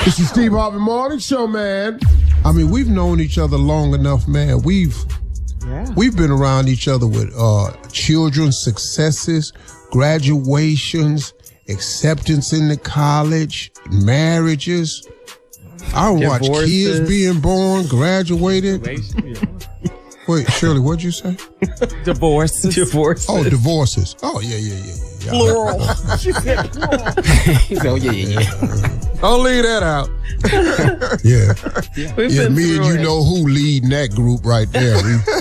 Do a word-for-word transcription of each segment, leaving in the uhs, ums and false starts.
It's the Steve Harvey Morning Show, man. I mean, we've known each other long enough, man. We've yeah. we've been around each other with uh, children's successes, graduations, acceptance into college, marriages. I watch kids being born, graduated. Wait, Shirley, what'd you say? Divorces. Divorces. Oh, divorces. Oh, yeah, yeah, yeah, yeah. Plural. She said plural. Oh, yeah, yeah, yeah. Don't leave that out. yeah. Yeah, yeah me and you it. know who leading that group right there.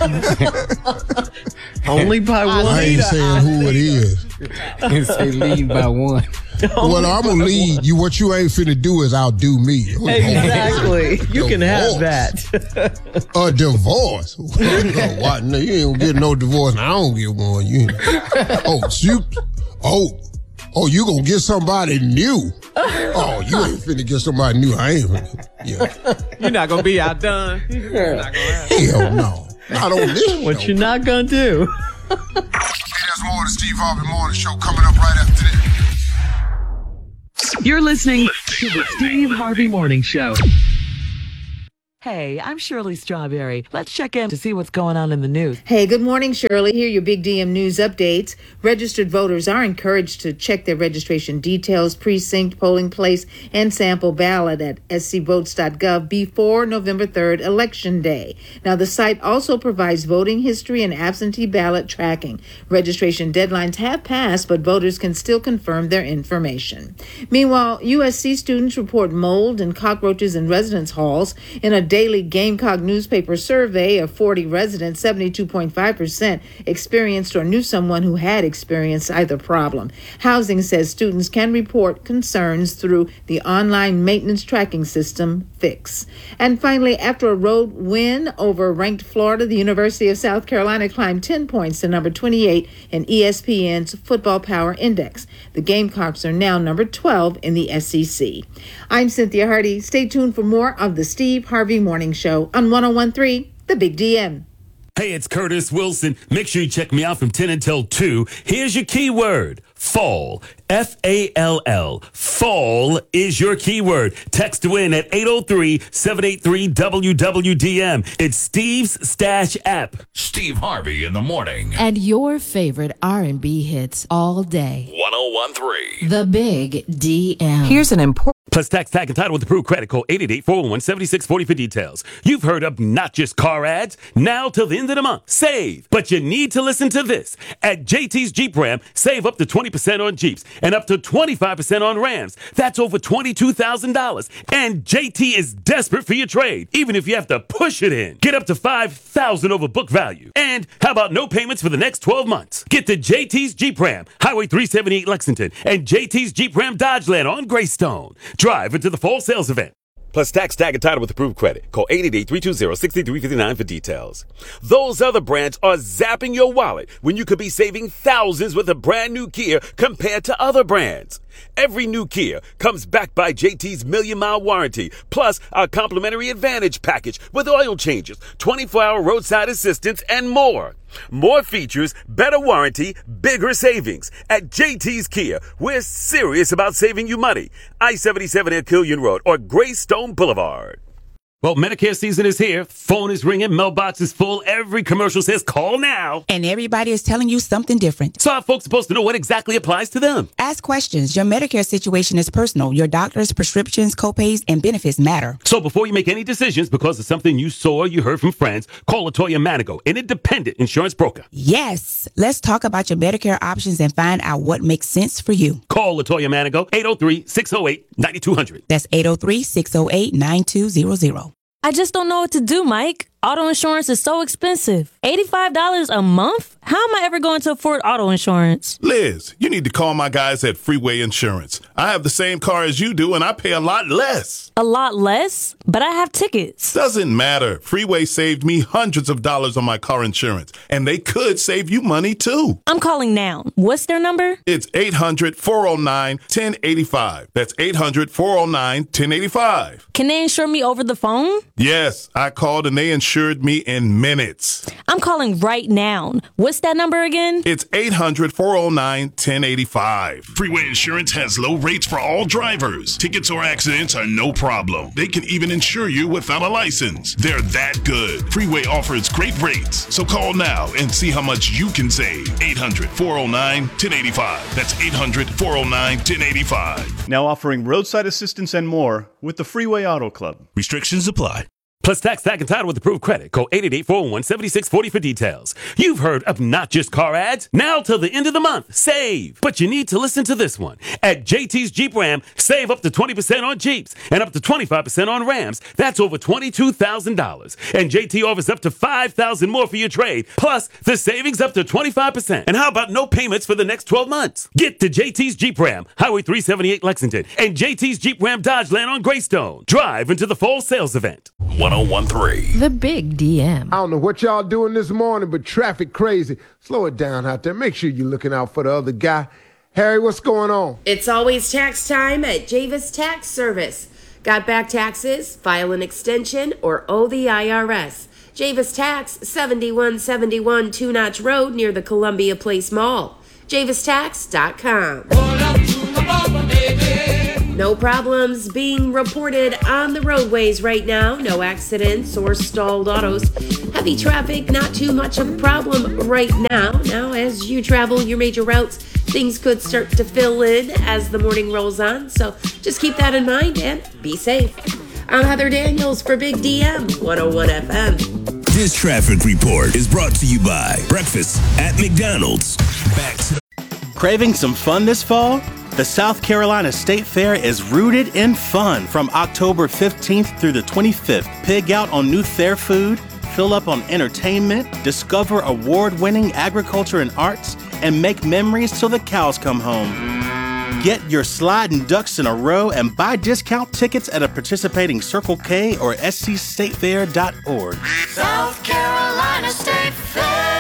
Only by one. I ain't saying who it is. You say lead by one. Well, I'm going to lead you. What you ain't finna do is outdo me. Exactly. You can have that. A divorce. What? No, you ain't going to get no divorce. I don't get one. You Oh, so you... Oh. Oh, you going to get somebody new. Oh, you ain't finna get somebody new. I ain't finna. Yeah. You're not going to be outdone. You're not gonna have Hell no. Not on this What show. you're not going to do. Hey, there's more of the Steve Harvey Morning Show coming up right after this. You're listening to the Steve Harvey Morning Show. Hey, I'm Shirley Strawberry. Let's check in to see what's going on in the news. Hey, good morning, Shirley. Here are your Big D M News updates. Registered voters are encouraged to check their registration details, precinct, polling place, and sample ballot at s c votes dot gov before November third, Election Day. Now, the site also provides voting history and absentee ballot tracking. Registration deadlines have passed, but voters can still confirm their information. Meanwhile, U S C students report mold and cockroaches in residence halls. In a daily Gamecock newspaper survey of forty residents, seventy-two point five percent experienced or knew someone who had experienced either problem. Housing says students can report concerns through the online maintenance tracking system, Fix. And finally, after a road win over ranked Florida, the University of South Carolina climbed ten points to number twenty-eight in E S P N's Football Power Index. The Gamecocks are now number twelve in the S E C. I'm Cynthia Hardy. Stay tuned for more of the Steve Harvey Morning Show on one oh one point three The Big D M. Hey, it's Curtis Wilson. Make sure you check me out from ten until two. Here's your keyword, fall. F A L L. Fall is your keyword. Text to win at eight oh three, seven eight three, W W D M. It's Steve's Stash app. Steve Harvey in the morning. And your favorite R and B hits all day. one oh one point three The Big D M. Here's an important... Plus tax, tag, and title with approved credit. Call eight eight eight, four one one, seven six four zero for details. You've heard of not just car ads. Now till the end of the month. Save. But you need to listen to this. At J T's Jeep Ram, save up to twenty percent on Jeeps and up to twenty-five percent on Rams. That's over twenty-two thousand dollars. And J T is desperate for your trade, even if you have to push it in. Get up to five thousand dollars over book value. And how about no payments for the next twelve months? Get to J T's Jeep Ram, Highway three seventy-eight Lexington, and J T's Jeep Ram Dodgeland on Greystone. Drive into the fall sales event. Plus tax, tag, and title with approved credit. Call eight eight eight, three two zero, six three five nine for details. Those other brands are zapping your wallet when you could be saving thousands with a brand new Kia compared to other brands. Every new Kia comes backed by J T's Million Mile Warranty, plus our complimentary Advantage package with oil changes, twenty-four hour roadside assistance, and more. More features, better warranty, bigger savings. At J T's Kia, we're serious about saving you money. I seventy-seven at Killian Road or Greystone Boulevard. Well, Medicare season is here. Phone is ringing, mailbox is full. Every commercial says call now. And everybody is telling you something different. So how are folks supposed to know what exactly applies to them? Ask questions. Your Medicare situation is personal. Your doctors, prescriptions, copays, and benefits matter. So before you make any decisions because of something you saw or you heard from friends, call Latoya Manigo, an independent insurance broker. Yes. Let's talk about your Medicare options and find out what makes sense for you. Call Latoya Manigo, eight oh three, six oh eight, nine two hundred. That's eight oh three, six oh eight, nine two hundred. I just don't know what to do, Mike. Auto insurance is so expensive. eighty-five dollars a month? How am I ever going to afford auto insurance? Liz, you need to call my guys at Freeway Insurance. I have the same car as you do, and I pay a lot less. A lot less? But I have tickets. Doesn't matter. Freeway saved me hundreds of dollars on my car insurance, and they could save you money, too. I'm calling now. What's their number? It's eight hundred, four oh nine, one oh eight five. That's eight hundred, four oh nine, one oh eight five. Can they insure me over the phone? Yes, I called, and they insured me in minutes. I'm calling right now. What's What's that number again? It's eight hundred, four oh nine, ten eighty-five. Freeway Insurance has low rates for all drivers. Tickets or accidents are no problem. They can even insure you without a license. They're that good. Freeway offers great rates. So call now and see how much you can save. eight hundred, four oh nine, ten eighty-five. That's eight hundred, four oh nine, ten eighty-five. Now offering roadside assistance and more with the Freeway Auto Club. Restrictions apply. Plus tax, tag, and title with approved credit. Call eight eight eight, four oh one, seven six four oh for details. You've heard of Not Just Car Ads. Now till the end of the month, save. But you need to listen to this one. At J T's Jeep Ram, save up to twenty percent on Jeeps and up to twenty-five percent on Rams. That's over twenty-two thousand dollars. And J T offers up to five thousand dollars more for your trade. Plus, the savings up to twenty-five percent. And how about no payments for the next twelve months? Get to J T's Jeep Ram, Highway three seventy-eight Lexington, and J T's Jeep Ram Dodgeland on Greystone. Drive into the fall sales event. one oh one point three. The Big D M. I don't know what y'all doing this morning, but traffic crazy. Slow it down out there. Make sure you're looking out for the other guy. Harry, what's going on? It's always tax time at Javis Tax Service. Got back taxes, file an extension, or owe the I R S. Javis Tax, seventy-one seventy-one Two Notch Road near the Columbia Place Mall. Javis Tax dot com. No problems being reported on the roadways right now. No accidents or stalled autos. Heavy traffic, not too much of a problem right now. Now, as you travel your major routes, things could start to fill in as the morning rolls on. So just keep that in mind and be safe. I'm Heather Daniels for Big D M one oh one F M. This traffic report is brought to you by Breakfast at McDonald's. Back to Craving some fun this fall? The South Carolina State Fair is rooted in fun from October fifteenth through the twenty-fifth. Pig out on new fair food, fill up on entertainment, discover award-winning agriculture and arts, and make memories till the cows come home. Get your sliding ducks in a row and buy discount tickets at a participating Circle K or S C state fair dot org. South Carolina State Fair.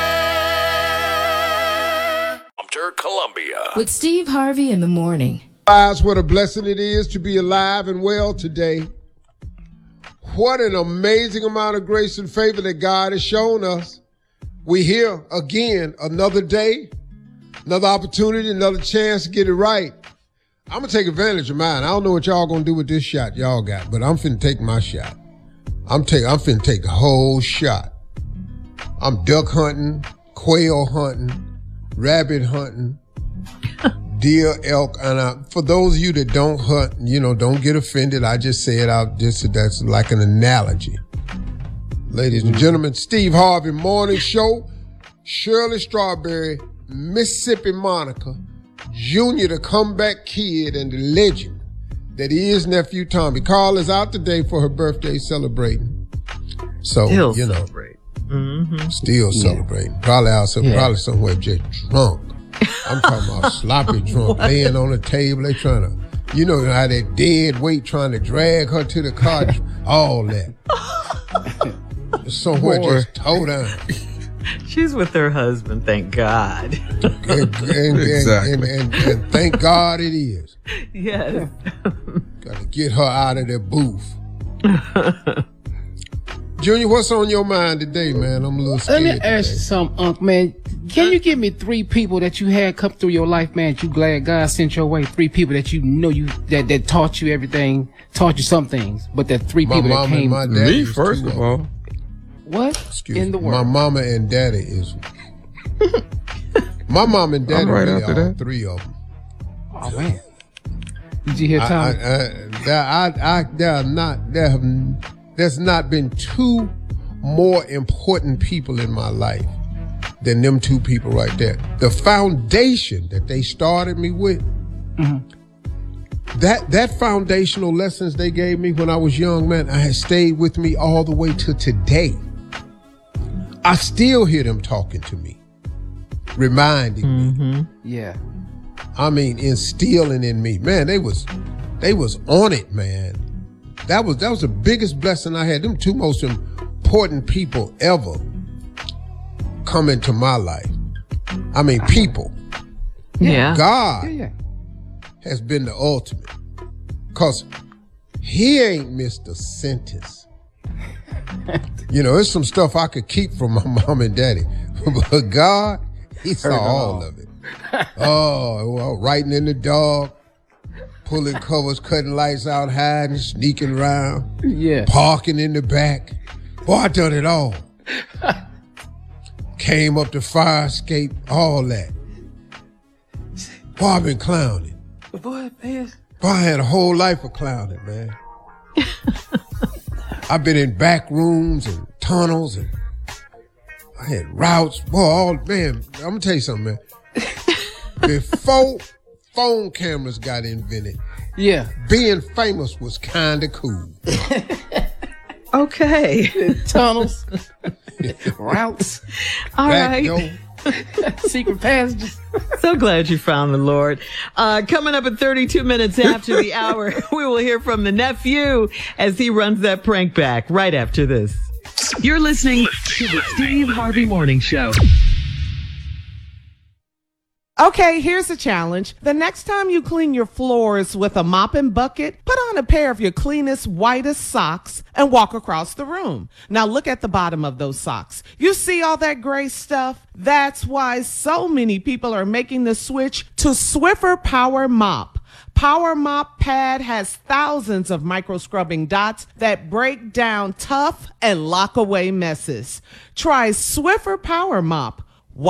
Columbia. With Steve Harvey in the morning. Guys, what a blessing it is to be alive and well today. What an amazing amount of grace and favor that God has shown us. We here again, another day, another opportunity, another chance to get it right. I'm going to take advantage of mine. I don't know what y'all going to do with this shot y'all got, but I'm finna take my shot. I'm take, I'm finna take the whole shot. I'm duck hunting, quail hunting, rabbit hunting, deer, elk, and I, for those of you that don't hunt, you know, don't get offended. I just say it out. Just that's like an analogy. Ladies and gentlemen, Steve Harvey Morning Show, Shirley Strawberry, Mississippi Monica, Junior, the comeback kid, and the legend that is nephew Tommy. Carl is out today for her birthday celebrating. So Still you know. Celebrate. Mm-hmm. Still celebrating. Yeah. Probably out some, yeah. probably somewhere just drunk. I'm talking about sloppy drunk, laying on the table. They trying to, you know how they dead weight trying to drag her to the car. All that. Somewhere Poor. Just toe down. She's with her husband, thank God. and, and, and, exactly. and, and, and, and thank God it is. Yes. Got to get her out of the booth. Junior, what's on your mind today, man? I'm a little scared. Let me ask you something, Unc, man. Can you give me three people that you had come through your life, man, that you glad God sent your way? Three people that you know you that, that taught you everything, taught you some things, but that three my people mama that came. And my daddy me, first of all. What? Excuse in the me. world? My mama and daddy is. My mom and daddy I'm right really after all that. three of them. Oh man! Did you hear Tom? I, I, I, I, I, there are not there have there's not been two more important people in my life than them two people right there. The foundation that they started me with, mm-hmm. that that foundational lessons they gave me when I was young, man, I had stayed with me all the way to today. I still hear them talking to me, reminding mm-hmm. me. Yeah. I mean, instilling in me. Man, they was they was on it, man. That was that was the biggest blessing I had. Them two most important people ever come into my life. I mean, people. Yeah. God Yeah, yeah. has been the ultimate. Because he ain't missed a sentence. You know, there's some stuff I could keep from my mom and daddy. But God, he saw Heard it all all. of it. Oh, well, writing in the dark, pulling covers, cutting lights out, hiding, sneaking around, Yeah. parking in the back. Boy, I done it all. Came up the fire escape, all that. Boy, I been clowning. Boy, man. Boy, I had a whole life of clowning, man. I've been in back rooms and tunnels, and I had routes. Boy, all, man, I'm gonna tell you something, man. Before phone cameras got invented, yeah, being famous was kinda cool. Okay. Tunnels, routes, All Back right. door. secret passages. So glad you found the Lord. Uh, coming up at thirty-two minutes after the hour, we will hear from the nephew as he runs that prank back right after this. You're listening to the Steve Harvey Morning Show. Okay, here's a challenge. The next time you clean your floors with a mop and bucket, put on a pair of your cleanest, whitest socks and walk across the room. Now look at the bottom of those socks. You see all that gray stuff? That's why so many people are making the switch to Swiffer Power Mop. Power Mop Pad has thousands of micro scrubbing dots that break down tough and lock away messes. Try Swiffer Power Mop.